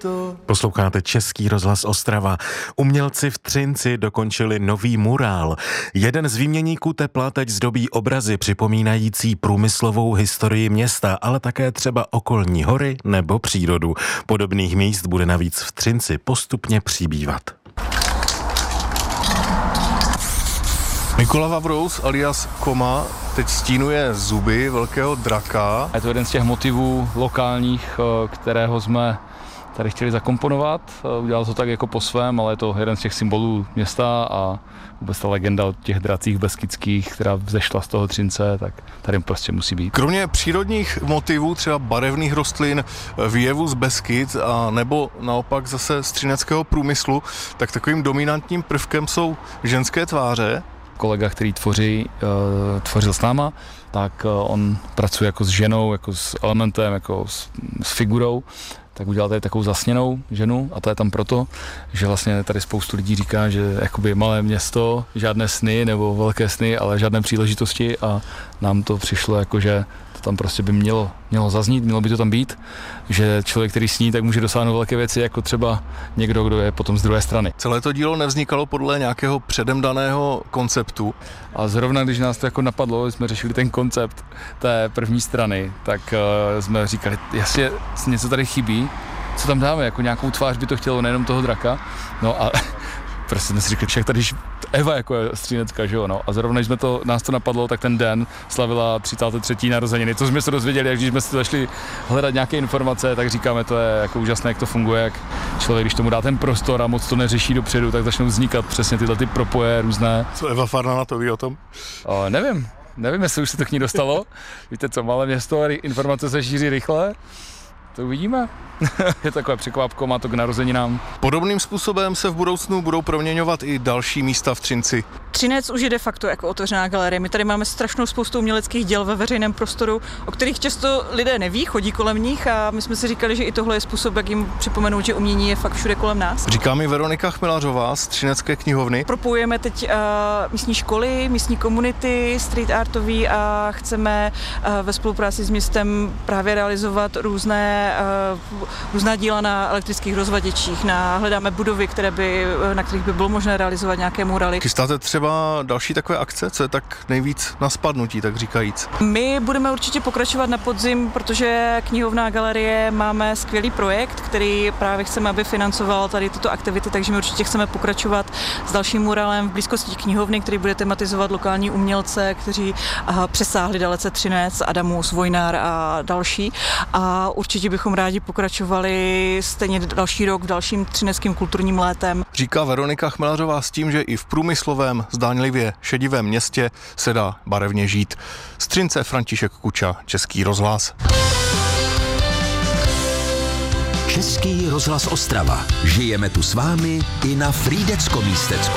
Posloucháte Český rozhlas Ostrava. Umělci v Třinci dokončili nový murál. Jeden z výměníků tepla teď zdobí obrazy připomínající průmyslovou historii města, ale také třeba okolní hory nebo přírodu. Podobných míst bude navíc v Třinci postupně přibývat. Mikola Vavrous alias Koma teď stínuje zuby velkého draka. Je to jeden z těch motivů lokálních, kterého jsme tady chtěli zakomponovat. Udělal to tak jako po svém, ale je to jeden z těch symbolů města a vůbec ta legenda o těch dracích beskydských, která vzešla z toho Třince, tak tady prostě musí být. Kromě přírodních motivů, třeba barevných rostlin, výjevů z Beskyd a nebo naopak zase z třineckého průmyslu, tak takovým dominantním prvkem jsou ženské tváře. Kolega, který tvořil s náma, tak on pracuje jako s ženou, jako s elementem, jako s figurou, tak udělal tady takovou zasněnou ženu a to je tam proto, že vlastně tady spoustu lidí říká, že jakoby malé město, žádné sny nebo velké sny, ale žádné příležitosti a nám to přišlo jako, že to tam prostě by mělo zaznít, mělo by to tam být, že člověk, který sní, tak může dosáhnout velké věci, jako třeba někdo, kdo je potom z druhé strany. Celé to dílo nevznikalo podle nějakého předem daného konceptu. A zrovna, když nás to jako napadlo, jsme řešili ten koncept té první strany, tak jsme říkali, jasně, něco tady chybí, co tam dáme, jako nějakou tvář by to chtělo, nejenom toho draka, no a prostě jsme si říkali, však tady Eva jako je střínecká, že jo, no. A zrovna, když nás to napadlo, tak ten den slavila 33. narozeniny. To jsme se dozvěděli, jak když jsme si začali hledat nějaké informace, tak říkáme, to je jako úžasné, jak to funguje, jak člověk, když tomu dá ten prostor a moc to neřeší dopředu, tak začnou vznikat přesně tyhle ty propoje různé. Co Eva Farna na to ví o tom? Nevím, jestli už se to k ní dostalo. Víte co, malé město, informace se šíří rychle. To uvidíme. Je takové překvapko, má to k narozeninám. Podobným způsobem se v budoucnu budou proměňovat i další místa v Třinci. Třinec už je de facto jako otevřená galerie. My tady máme strašnou spoustu uměleckých děl ve veřejném prostoru, o kterých často lidé neví, chodí kolem nich a my jsme si říkali, že i tohle je způsob, jak jim připomenout, že umění je fakt všude kolem nás. Říká mi Veronika Chmelařová z Třinecké knihovny. Propojujeme teď místní školy, místní komunity, street artový a chceme ve spolupráci s městem právě realizovat různá díla na elektrických rozvaděčích, hledáme budovy, na kterých by bylo možné realizovat nějaké muraly. Chystáte třeba další takové akce? Co je tak nejvíc na spadnutí, tak říkajíc? My budeme určitě pokračovat na podzim, protože knihovna galerie máme skvělý projekt, který právě chceme, aby financoval tady tyto aktivity, takže my určitě chceme pokračovat s dalším murálem v blízkosti knihovny, který bude tematizovat lokální umělce, kteří přesáhli dalece Třinec, Adamus, Vojnár a další. A určitě bychom rádi pokračovali stejně další rok v dalším třineckým kulturním létem. Říká Veronika Chmelařová s tím, že i v průmyslovém, zdánlivě šedivém městě se dá barevně žít. Z Třince František Kuča, Český rozhlas. Český rozhlas Ostrava. Žijeme tu s vámi i na Frýdecko-místecku.